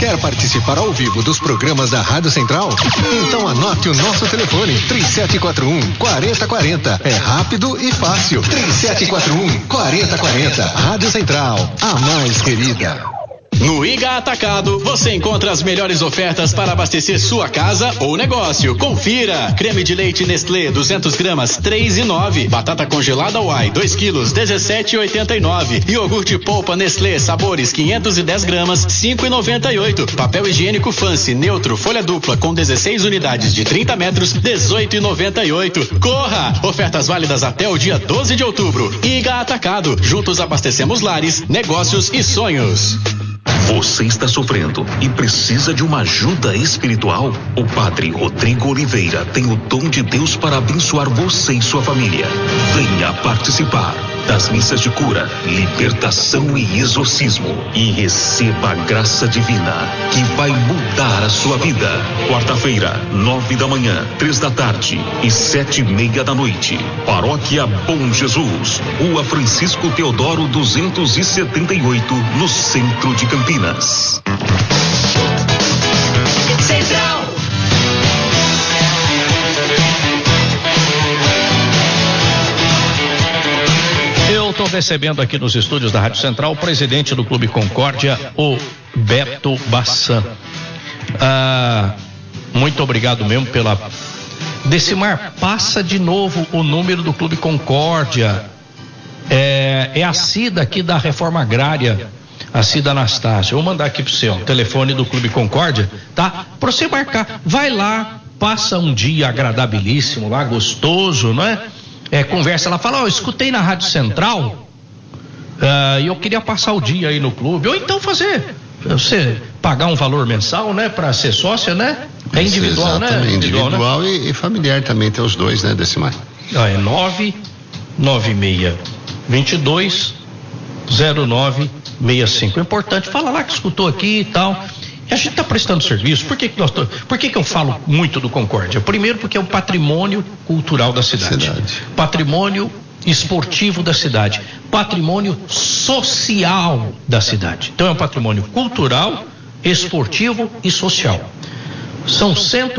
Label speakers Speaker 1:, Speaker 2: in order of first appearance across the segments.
Speaker 1: Quer participar ao vivo dos programas da Rádio Central? Então anote o nosso telefone, 3741-4040. É rápido e fácil. 3741-4040. Rádio Central, a mais querida.
Speaker 2: No Iga Atacado, você encontra as melhores ofertas para abastecer sua casa ou negócio. Confira: creme de leite Nestlé 200 gramas, 3,9. Batata congelada Uai 2 quilos, 17,89. Iogurte polpa Nestlé sabores 510 gramas, 5,98. Papel higiênico Fancy neutro folha dupla com 16 unidades de 30 metros, 18,98. Corra! Ofertas válidas até o dia 12 de outubro. Iga Atacado, juntos abastecemos lares, negócios e sonhos.
Speaker 3: Você está sofrendo e precisa de uma ajuda espiritual? O Padre Rodrigo Oliveira tem o dom de Deus para abençoar você e sua família. Venha participar das missas de cura, libertação e exorcismo e receba a graça divina que vai mudar a sua vida. Quarta-feira, 9 da manhã, 3 da tarde e 7:30 da noite. Paróquia Bom Jesus, Rua Francisco Teodoro 278, no centro de Campinas.
Speaker 4: Central.
Speaker 5: Eu estou recebendo aqui nos estúdios da Rádio Central o presidente do Clube Concórdia, o Beto Bassan. Muito obrigado mesmo pela... Decimar, passa de novo o número do Clube Concórdia. É a Cida aqui da Reforma Agrária, a Cida Anastácio. Vou mandar aqui pro seu telefone do Clube Concórdia, tá? Pra você marcar, vai lá, passa um dia agradabilíssimo lá, gostoso, não é? Conversa, ela fala, escutei na Rádio Central e eu queria passar o dia aí no clube, ou então você pagar um valor mensal, né, pra ser sócia, né? É individual,
Speaker 6: exatamente,
Speaker 5: né?
Speaker 6: Individual,
Speaker 5: né?
Speaker 6: E familiar também, tem os dois, né, Decimar?
Speaker 5: É 996220965. É importante, fala lá que escutou aqui e tal. E a gente está prestando serviço. Por que eu falo muito do Concórdia? Primeiro, porque é um patrimônio cultural da cidade. Patrimônio esportivo da cidade. Patrimônio social da cidade. Então é um patrimônio cultural, esportivo e social. São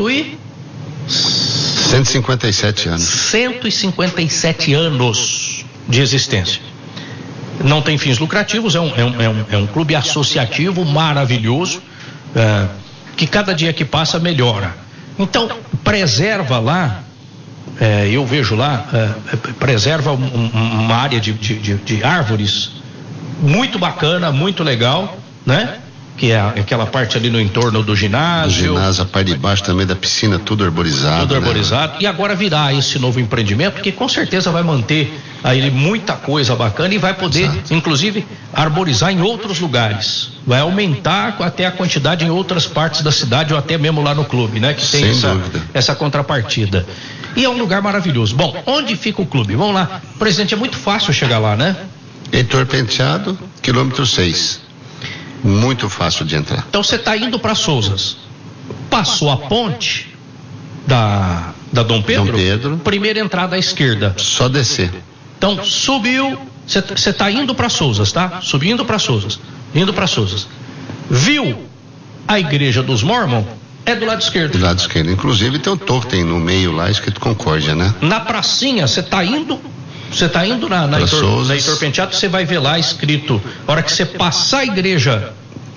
Speaker 6: 157 anos.
Speaker 5: 157 anos de existência. Não tem fins lucrativos, é um clube associativo maravilhoso, que cada dia que passa melhora. Então, preserva lá, eu vejo lá, preserva uma área de árvores muito bacana, muito legal, né? Que é aquela parte ali no entorno do ginásio.
Speaker 6: A parte de baixo também da piscina, tudo arborizado.
Speaker 5: Tudo arborizado. Né? E agora virá esse novo empreendimento, que com certeza vai manter aí muita coisa bacana e vai poder, inclusive, arborizar em outros lugares. Vai aumentar até a quantidade em outras partes da cidade ou até mesmo lá no clube, né? Que tem essa contrapartida. E é um lugar maravilhoso. Bom, onde fica o clube? Vamos lá. Presidente, é muito fácil chegar lá, né?
Speaker 6: Heitor Penteado, quilômetro 6. Muito fácil de entrar.
Speaker 5: Então você está indo para Souzas, passou a ponte da Dom Pedro, primeira entrada à esquerda.
Speaker 6: Só descer.
Speaker 5: Então subiu, você está indo para Souzas, tá? Subindo para Souzas, indo para Souzas. Viu a igreja dos Mormon? É do lado esquerdo.
Speaker 6: Do lado esquerdo. Inclusive tem um totem no meio lá escrito Concórdia, né?
Speaker 5: Na pracinha, você está indo na Heitor Penteado, você vai ver lá escrito, a hora que você passar a igreja,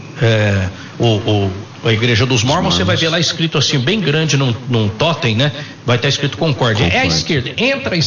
Speaker 5: a igreja dos Mormons, você vai ver lá escrito assim, bem grande num totem, né? Vai estar escrito Concórdia. É à esquerda, entra à